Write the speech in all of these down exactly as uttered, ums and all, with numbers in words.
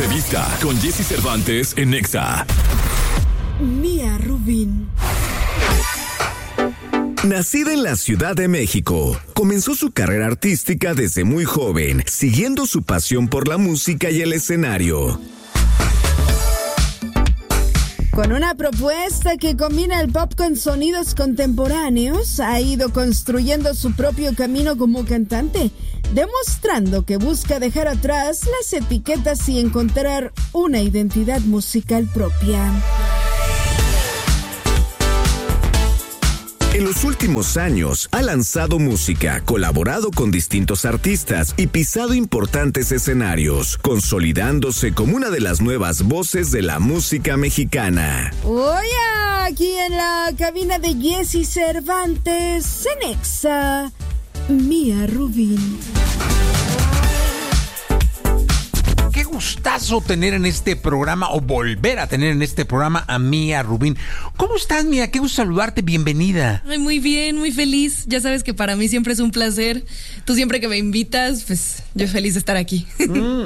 Entrevista con Jesse Cervantes en Nexa. Mía Rubín. Nacida en la Ciudad de México, comenzó su carrera artística desde muy joven, siguiendo su pasión por la música y el escenario. Con una propuesta que combina el pop con sonidos contemporáneos, ha ido construyendo su propio camino como cantante, demostrando que busca dejar atrás las etiquetas y encontrar una identidad musical propia. En los últimos años, ha lanzado música, colaborado con distintos artistas y pisado importantes escenarios, consolidándose como una de las nuevas voces de la música mexicana. Oye, aquí en la cabina de Jesse Cervantes, en Nexa, Mía Rubín. Qué gustazo tener en este programa, o volver a tener en este programa, a Mía Rubín. ¿Cómo estás, Mía? Qué gusto saludarte, bienvenida. Ay, muy bien, muy feliz. Ya sabes que para mí siempre es un placer. Tú siempre que me invitas, pues yo feliz de estar aquí. Mm.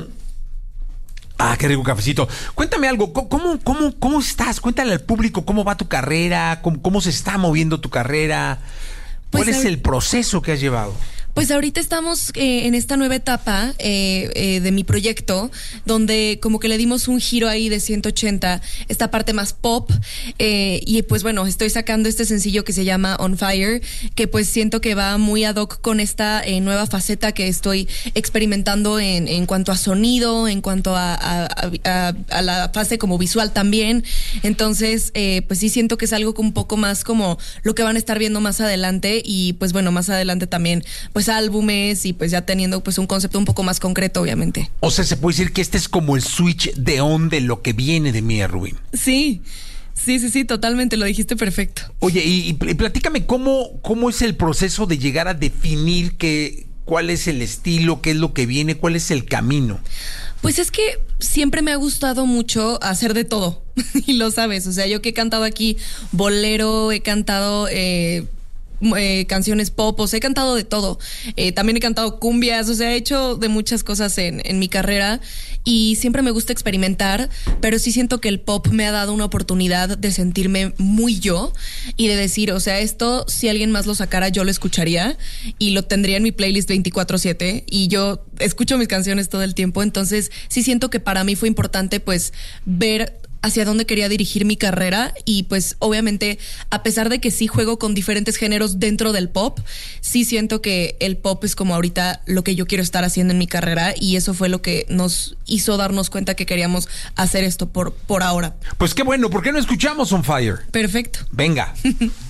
Ah, qué rico cafecito. Cuéntame algo, ¿cómo, cómo, cómo estás? Cuéntale al público cómo va tu carrera, cómo, cómo se está moviendo tu carrera. ¿Cuál pues, es el proceso que has llevado? Pues ahorita estamos eh, en esta nueva etapa eh, eh, de mi proyecto, donde como que le dimos un giro ahí de ciento ochenta, esta parte más pop, eh, y pues bueno, estoy sacando este sencillo que se llama On Fire, que pues siento que va muy ad hoc con esta eh, nueva faceta que estoy experimentando en, en cuanto a sonido, en cuanto a, a, a, a la fase como visual también. Entonces, eh, pues sí siento que es algo un poco más como lo que van a estar viendo más adelante, y pues bueno, más adelante también pues álbumes, y pues ya teniendo pues un concepto un poco más concreto, obviamente. O sea, se puede decir que este es como el switch de on de lo que viene de Mía Rubín. Sí, sí, sí, sí, totalmente, lo dijiste perfecto. Oye, y, y platícame cómo, cómo es el proceso de llegar a definir que, cuál es el estilo, qué es lo que viene, cuál es el camino. Pues es que siempre me ha gustado mucho hacer de todo, y lo sabes, o sea, yo que he cantado aquí bolero, he cantado eh, Eh, canciones pop, o sea, he cantado de todo, eh, también he cantado cumbias, o sea, he hecho de muchas cosas en, en mi carrera, y siempre me gusta experimentar, pero sí siento que el pop me ha dado una oportunidad de sentirme muy yo, y de decir, o sea, esto si alguien más lo sacara yo lo escucharía y lo tendría en mi playlist veinticuatro siete, y yo escucho mis canciones todo el tiempo. Entonces sí siento que para mí fue importante pues ver hacia dónde quería dirigir mi carrera, y pues obviamente a pesar de que sí juego con diferentes géneros dentro del pop, sí siento que el pop es como ahorita lo que yo quiero estar haciendo en mi carrera, y eso fue lo que nos hizo darnos cuenta que queríamos hacer esto por, por ahora. Pues qué bueno, ¿por qué no escuchamos On Fire? Perfecto. Venga.